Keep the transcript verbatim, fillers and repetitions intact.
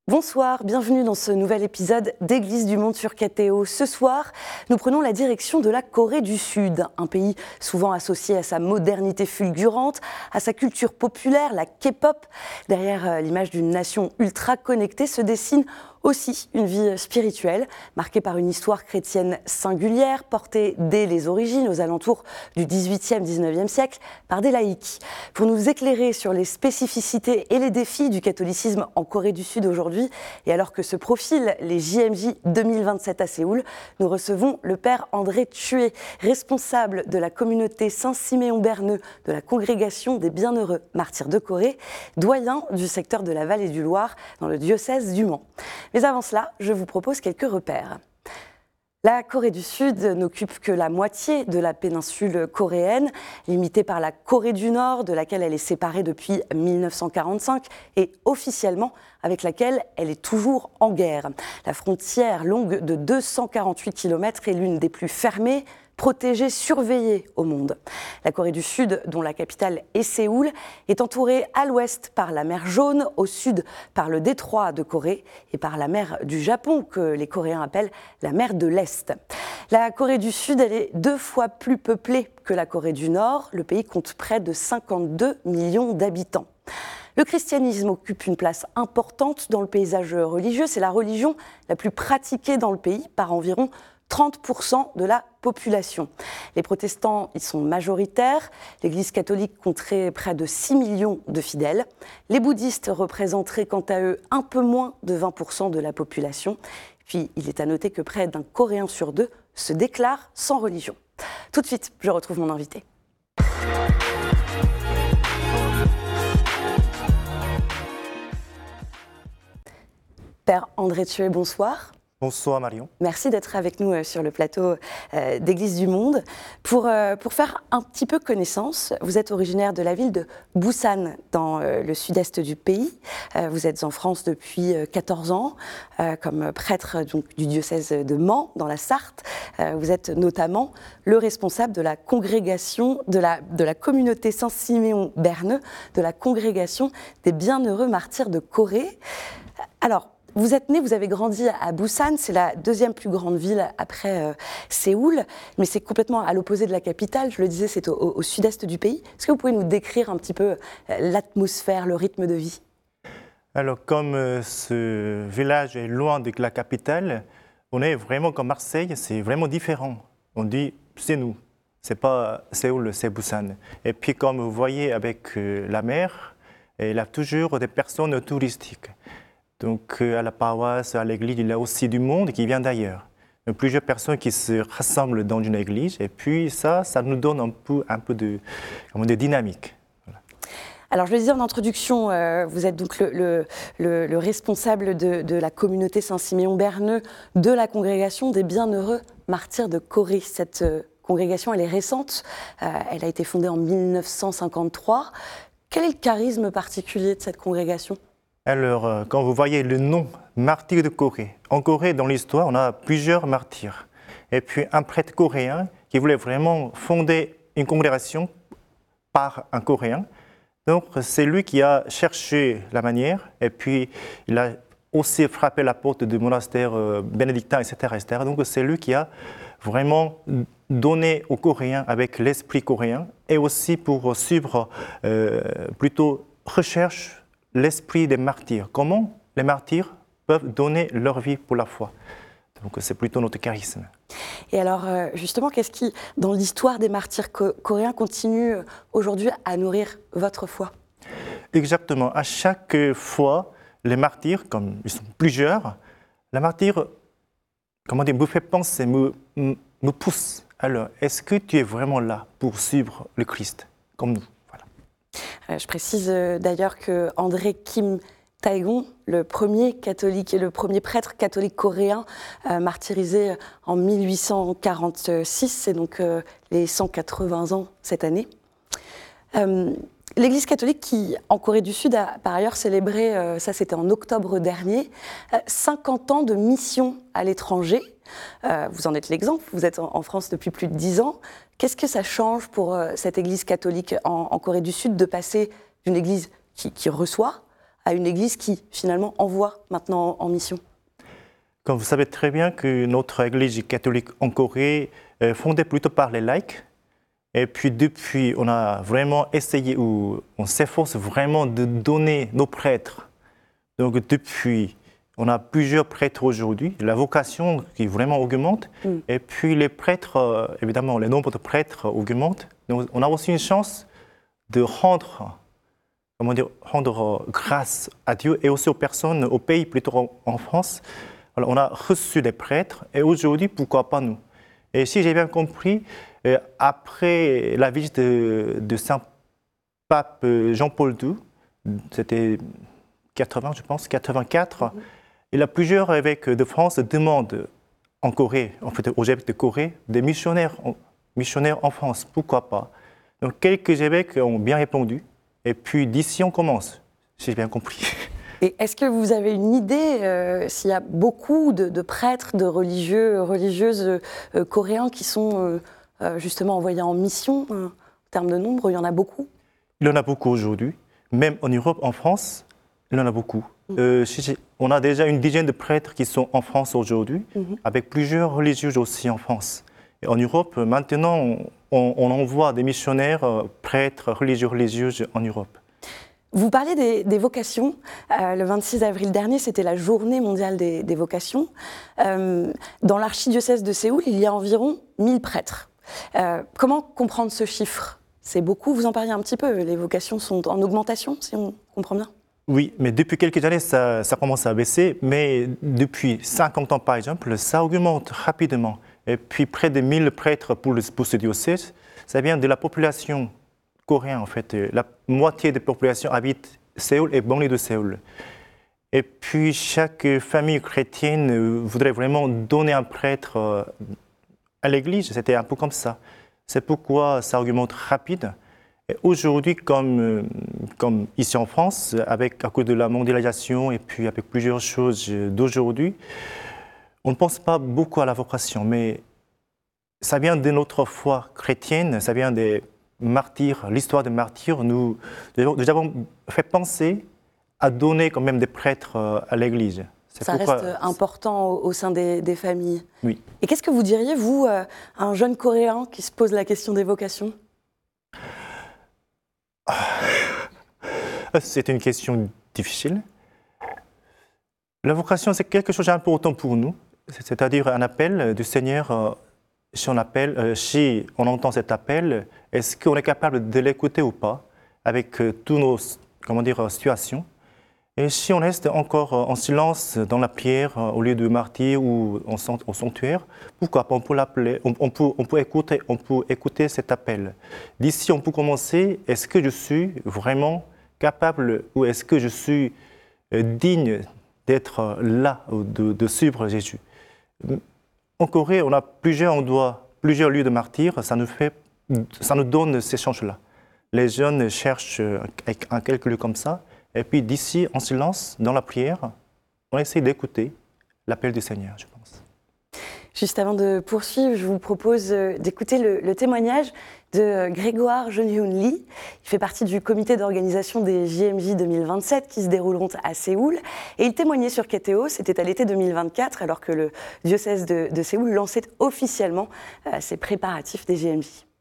Bonsoir, bienvenue dans ce nouvel épisode d'Église du Monde sur K T O. Ce soir, nous prenons la direction de la Corée du Sud, un pays souvent associé à sa modernité fulgurante, à sa culture populaire, la K-pop. Derrière l'image d'une nation ultra connectée se dessine aussi une vie spirituelle, marquée par une histoire chrétienne singulière, portée dès les origines, aux alentours du dix-huitième dix-neuvième siècle, par des laïcs. Pour nous éclairer sur les spécificités et les défis du catholicisme en Corée du Sud aujourd'hui, et alors que se profilent les J M J deux mille vingt-sept à Séoul, nous recevons le père André Thué, responsable de la communauté Saint-Siméon-Berneux de la Congrégation des Bienheureux Martyrs de Corée, doyen du secteur de la Vallée du Loir dans le diocèse du Mans. Mais avant cela, je vous propose quelques repères. La Corée du Sud n'occupe que la moitié de la péninsule coréenne, limitée par la Corée du Nord, de laquelle elle est séparée depuis mille neuf cent quarante-cinq, et officiellement avec laquelle elle est toujours en guerre. La frontière longue de deux cent quarante-huit kilomètres est l'une des plus fermées, protégée, surveillée au monde. La Corée du Sud, dont la capitale est Séoul, est entourée à l'ouest par la mer Jaune, au sud par le détroit de Corée et par la mer du Japon, que les Coréens appellent la mer de l'Est. La Corée du Sud, elle est deux fois plus peuplée que la Corée du Nord. Le pays compte près de cinquante-deux millions d'habitants. Le christianisme occupe une place importante dans le paysage religieux. C'est la religion la plus pratiquée dans le pays par environ trente pour cent de la population. Les protestants y sont majoritaires, l'Église catholique compterait près de six millions de fidèles, les bouddhistes représenteraient quant à eux un peu moins de vingt pour cent de la population, puis il est à noter que près d'un Coréen sur deux se déclare sans religion. Tout de suite, je retrouve mon invité. Père André Thué, bonsoir. Bonsoir Marion. Merci d'être avec nous sur le plateau euh, d'Église du Monde. Pour, euh, pour faire un petit peu connaissance, vous êtes originaire de la ville de Busan, dans euh, le sud-est du pays. Euh, vous êtes en France depuis euh, quatorze ans, euh, comme prêtre donc, du diocèse de Mans, dans la Sarthe. Euh, vous êtes notamment le responsable de la congrégation, de la, de la communauté Saint-Siméon-Berneux, de la congrégation des Bienheureux Martyrs de Corée. Alors, vous êtes né, vous avez grandi à Busan, c'est la deuxième plus grande ville après euh, Séoul, mais c'est complètement à l'opposé de la capitale, je le disais, c'est au, au, au sud-est du pays. Est-ce que vous pouvez nous décrire un petit peu euh, l'atmosphère, le rythme de vie? Alors, comme euh, ce village est loin de la capitale, on est vraiment comme Marseille, c'est vraiment différent. On dit, c'est nous, c'est pas Séoul, c'est Busan. Et puis, comme vous voyez avec euh, la mer, il y a toujours des personnes touristiques. Donc à la paroisse, à l'église, il y a aussi du monde qui vient d'ailleurs. Plusieurs personnes qui se rassemblent dans une église et puis ça, ça nous donne un peu, un peu de, de dynamique. Voilà. Alors je le disais en introduction, euh, vous êtes donc le, le, le, le responsable de, de la communauté Saint-Siméon-Berneux, de la congrégation des Bienheureux Martyrs de Corée. Cette euh, congrégation, elle est récente, euh, elle a été fondée en mille neuf cent cinquante-trois. Quel est le charisme particulier de cette congrégation ? Alors, quand vous voyez le nom martyr de Corée, en Corée, dans l'histoire, on a plusieurs martyrs. Et puis, un prêtre coréen qui voulait vraiment fonder une congrégation par un Coréen. Donc, c'est lui qui a cherché la manière. Et puis, il a aussi frappé la porte du monastère bénédictin, et cetera, et cetera. Donc, c'est lui qui a vraiment donné aux Coréens avec l'esprit coréen et aussi pour suivre euh, plutôt recherche l'esprit des martyrs. Comment les martyrs peuvent donner leur vie pour la foi. Donc c'est plutôt notre charisme. Et alors justement, qu'est-ce qui, dans l'histoire des martyrs co- coréens, continue aujourd'hui à nourrir votre foi? Exactement. À chaque fois, les martyrs, comme ils sont plusieurs, les martyrs, comment dire, me fait penser, me, me pousse. Alors, est-ce que tu es vraiment là pour suivre le Christ, comme nous? Je précise d'ailleurs que André Kim Tae-gon, le premier catholique et le premier prêtre catholique coréen euh, martyrisé en mille huit cent quarante-six, c'est donc euh, les cent quatre-vingts ans cette année. Euh, L'Église catholique qui, en Corée du Sud, a par ailleurs célébré, euh, ça c'était en octobre dernier, euh, cinquante ans de mission à l'étranger. Euh, vous en êtes l'exemple, vous êtes en, en France depuis plus de dix ans. Qu'est-ce que ça change pour euh, cette Église catholique en, en Corée du Sud de passer d'une Église qui, qui reçoit à une église qui, finalement, envoie maintenant en mission? Comme vous savez très bien que notre église catholique en Corée est fondée plutôt par les laïcs. Et puis depuis, on a vraiment essayé, ou on s'efforce vraiment de donner nos prêtres. Donc depuis, on a plusieurs prêtres aujourd'hui, la vocation qui vraiment augmente. Mm. Et puis les prêtres, évidemment, le nombre de prêtres augmente. Donc on a aussi une chance de rendre, comment dire, rendre grâce à Dieu et aussi aux personnes, au pays, plutôt en France. Alors, on a reçu des prêtres et aujourd'hui, pourquoi pas nous? Et si j'ai bien compris, euh, après la visite de, de Saint-Pape Jean-Paul deux, c'était quatre-vingts, je pense, quatre-vingt-quatre, mm-hmm. il y a plusieurs évêques de France demandent en Corée, en fait, aux évêques de Corée, des missionnaires, missionnaires en France, pourquoi pas? Donc, quelques évêques ont bien répondu. Et puis, d'ici, on commence, si j'ai bien compris. Et est-ce que vous avez une idée euh, s'il y a beaucoup de, de prêtres, de religieux, religieuses euh, coréens qui sont euh, justement envoyés en mission euh, en termes de nombre? Il y en a beaucoup? Il y en a beaucoup aujourd'hui. Même en Europe, en France, il y en a beaucoup. Mmh. Euh, on a déjà une dizaine de prêtres qui sont en France aujourd'hui, mmh. avec plusieurs religieuses aussi en France. Et en Europe, maintenant, on, on envoie des missionnaires, euh, prêtres, religieux, religieuses en Europe. Vous parlez des, des vocations. Euh, le vingt-six avril dernier, c'était la journée mondiale des, des vocations. Euh, dans l'archidiocèse de Séoul, il y a environ mille prêtres. Euh, comment comprendre ce chiffre? C'est beaucoup, vous en parliez un petit peu, les vocations sont en augmentation, si on comprend bien? Oui, mais depuis quelques années, ça, ça commence à baisser, mais depuis cinquante ans, par exemple, ça augmente rapidement. Et puis près de mille prêtres pour, le, pour ce diocèse, ça vient de la population coréen, en fait. La moitié de la population habite Séoul et banlieue de Séoul. Et puis, chaque famille chrétienne voudrait vraiment donner un prêtre à l'église. C'était un peu comme ça. C'est pourquoi ça augmente rapide. Et aujourd'hui, comme, comme ici en France, avec, à cause de la mondialisation et puis avec plusieurs choses d'aujourd'hui, on ne pense pas beaucoup à la vocation, mais ça vient de notre foi chrétienne, ça vient des martyrs, l'histoire des martyrs, nous, nous avons fait penser à donner quand même des prêtres à l'Église. Ça pourquoi... reste important au, au sein des, des familles. Oui. Et qu'est-ce que vous diriez, vous, à un jeune Coréen qui se pose la question des vocations? C'est une question difficile. La vocation, c'est quelque chose d'important pour nous, c'est-à-dire un appel du Seigneur. Si on, appelle, si on entend cet appel, est-ce qu'on est capable de l'écouter ou pas, avec toutes nos comment dire, situations? Et si on reste encore en silence dans la prière, au lieu de martyr ou au sanctuaire, pourquoi pas? On peut l'appeler, on, on, peut, on, peut écouter, on peut écouter cet appel. D'ici, on peut commencer. Est-ce que je suis vraiment capable ou est-ce que je suis digne d'être là, de, de suivre Jésus? En Corée, on a plusieurs endroits, plusieurs lieux de martyrs. Ça nous, fait, ça nous donne ces chances-là. Les jeunes cherchent un quelques lieux comme ça. Et puis d'ici, en silence, dans la prière, on essaie d'écouter l'appel du Seigneur, je pense. Juste avant de poursuivre, je vous propose d'écouter le, le témoignage de Grégoire Jeon-Hyun Lee. Il fait partie du comité d'organisation des J M J deux mille vingt-sept qui se dérouleront à Séoul. Et il témoignait sur Keteo, c'était à l'été deux mille vingt-quatre, alors que le diocèse de, de Séoul lançait officiellement euh, ses préparatifs des J M J.